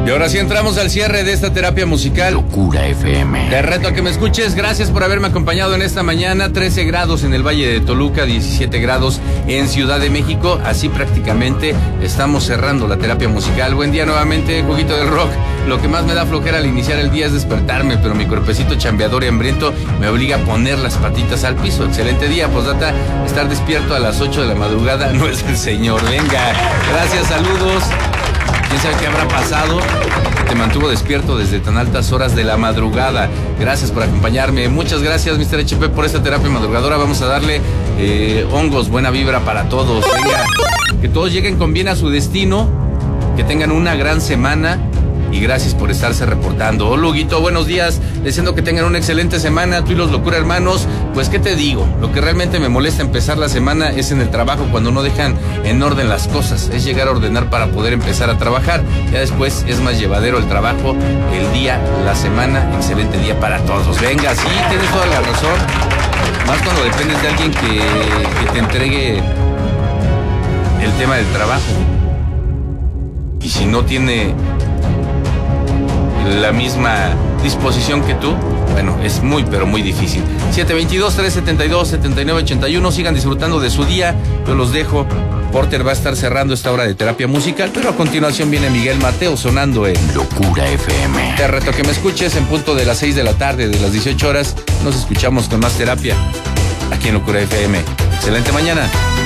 Y ahora sí entramos al cierre de esta terapia musical. Locura FM. Te reto a que me escuches. Gracias por haberme acompañado en esta mañana. 13 grados en el Valle de Toluca, 17 grados en Ciudad de México. Así prácticamente estamos cerrando la terapia musical. Buen día nuevamente, Juguito del Rock. Lo que más me da flojera al iniciar el día es despertarme, pero mi cuerpecito chambeador y hambriento me obliga a poner las patitas al piso. Excelente día, postdata. Estar despierto a las 8 de la madrugada no es el señor. Venga, gracias, saludos. ¿Quién sabe qué habrá pasado? Te mantuvo despierto desde tan altas horas de la madrugada. Gracias por acompañarme. Muchas gracias, Mr. HP, por esta terapia madrugadora. Vamos a darle hongos, buena vibra para todos. Venga, que todos lleguen con bien a su destino. Que tengan una gran semana. Y gracias por estarse reportando. Hola, Huguito, buenos días. Deseando que tengan una excelente semana. Tú y los Locura Hermanos. Pues, ¿qué te digo? Lo que realmente me molesta empezar la semana es en el trabajo, cuando no dejan en orden las cosas. Es llegar a ordenar para poder empezar a trabajar. Ya después es más llevadero el trabajo, el día, la semana. Excelente día para todos. Venga, sí, tienes toda la razón. Más cuando dependes de alguien que te entregue el tema del trabajo. Y si no tiene la misma disposición que tú, bueno, es muy, pero muy difícil. 722-372-7981. Sigan disfrutando de su día. Yo los dejo. Porter va a estar cerrando esta hora de terapia musical, pero a continuación viene Miguel Mateo sonando en Locura FM. Te reto que me escuches en punto de las 6 de la tarde, de las 18 horas. Nos escuchamos con más terapia aquí en Locura FM. Excelente mañana.